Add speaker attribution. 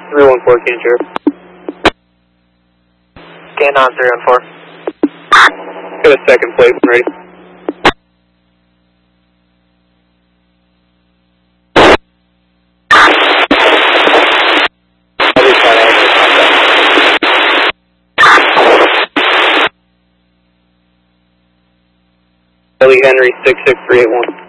Speaker 1: 314, Cantor.
Speaker 2: Scan on 314.
Speaker 1: Got a second plate when ready. I'll be fine. Ellie Henry 66381.